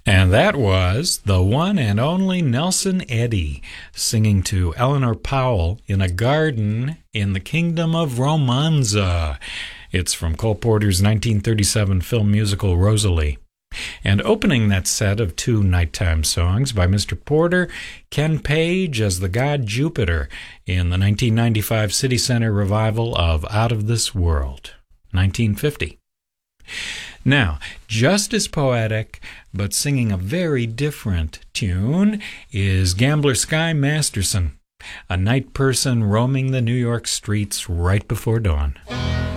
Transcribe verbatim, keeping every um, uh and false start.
And that was the one and only Nelson Eddy singing to Eleanor Powell in a garden in the kingdom of Romanza. It's from Cole Porter's nineteen thirty-seven film musical Rosalie. And opening that set of two nighttime songs by Mister Porter, Ken Page as the god Jupiter in the nineteen ninety-five City Center revival of Out of This World, nineteen fifty. Now, just as poetic, but singing a very different tune, is Gambler Sky Masterson, a night person roaming the New York streets right before dawn.